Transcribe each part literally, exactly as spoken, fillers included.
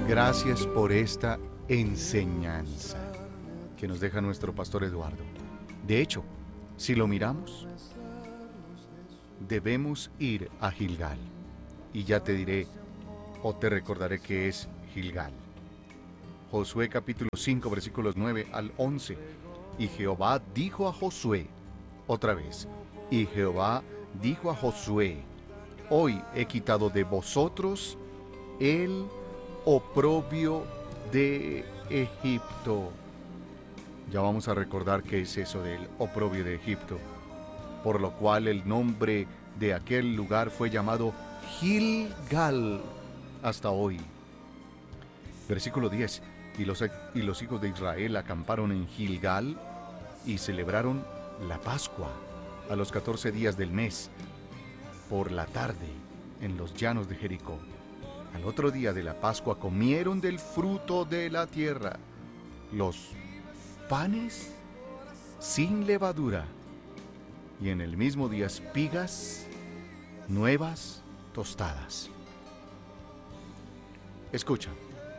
Gracias por esta enseñanza que nos deja nuestro pastor Eduardo. De hecho, si lo miramos, debemos ir a Gilgal. Y ya te diré o te recordaré qué es Gilgal. Josué capítulo cinco versículos nueve al once. Y Jehová dijo a Josué, otra vez, y Jehová dijo a Josué, hoy he quitado de vosotros el oprobio de Egipto. Ya vamos a recordar qué es eso del oprobio de Egipto, por lo cual el nombre de aquel lugar fue llamado Gilgal hasta hoy. Versículo diez. Y los, y los hijos de Israel acamparon en Gilgal y celebraron la Pascua a los catorce días del mes, por la tarde, en los llanos de Jericó. Al otro día de la Pascua comieron del fruto de la tierra, los panes sin levadura, y en el mismo día espigas nuevas tostadas. Escucha,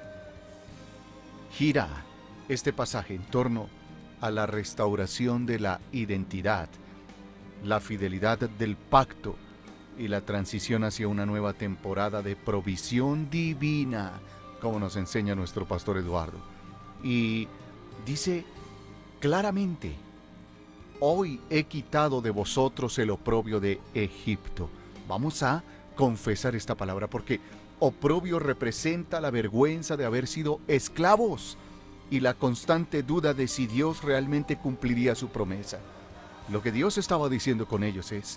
gira este pasaje en torno a la restauración de la identidad, la fidelidad del pacto y la transición hacia una nueva temporada de provisión divina, como nos enseña nuestro pastor Eduardo. Y dice claramente, hoy he quitado de vosotros el oprobio de Egipto. Vamos a confesar esta palabra porque oprobio representa la vergüenza de haber sido esclavos y la constante duda de si Dios realmente cumpliría su promesa. Lo que Dios estaba diciendo con ellos es,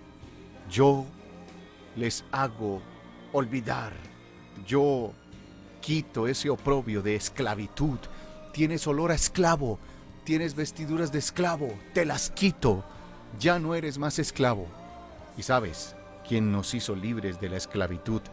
yo les hago olvidar, yo quito ese oprobio de esclavitud. Tienes olor a esclavo, tienes vestiduras de esclavo, te las quito, ya no eres más esclavo. Y sabes, ¿quién nos hizo libres de la esclavitud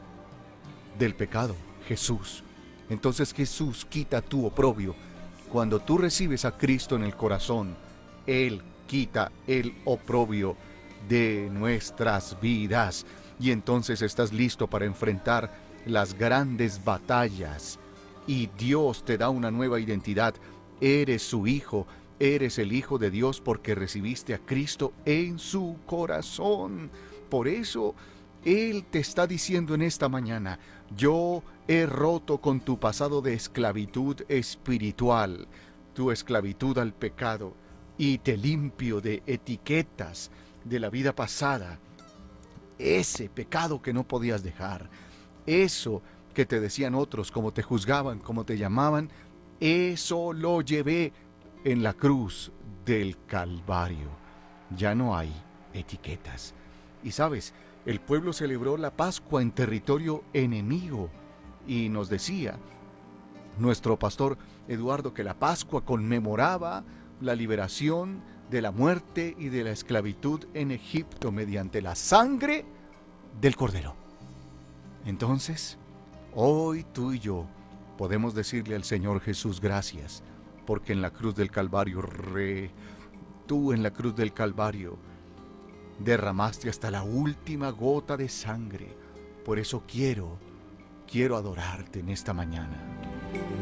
del pecado? Jesús. Entonces Jesús quita tu oprobio. Cuando tú recibes a Cristo en el corazón, Él quita el oprobio de nuestras vidas. Y entonces estás listo para enfrentar las grandes batallas. Y Dios te da una nueva identidad. Eres su hijo, eres el hijo de Dios porque recibiste a Cristo en su corazón. Por eso Él te está diciendo en esta mañana, yo he roto con tu pasado de esclavitud espiritual, tu esclavitud al pecado, y te limpio de etiquetas de la vida pasada. Ese pecado que no podías dejar, eso que te decían otros, cómo te juzgaban, cómo te llamaban, eso lo llevé en la cruz del Calvario. Ya no hay etiquetas. Y sabes, el pueblo celebró la Pascua en territorio enemigo y nos decía nuestro pastor Eduardo que la Pascua conmemoraba la liberación de la muerte y de la esclavitud en Egipto mediante la sangre del Cordero. Entonces, hoy tú y yo podemos decirle al Señor Jesús gracias, porque en la cruz del Calvario, re, tú en la cruz del Calvario derramaste hasta la última gota de sangre. Por eso quiero, quiero adorarte en esta mañana.